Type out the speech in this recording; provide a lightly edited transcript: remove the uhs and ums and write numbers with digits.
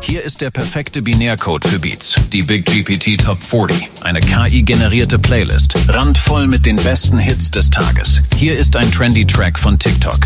Hier ist der perfekte Binärcode für Beats. Die Big GPT Top 40. Eine KI-generierte Playlist. Randvoll mit den besten Hits des Tages. Hier ist ein trendy Track von TikTok.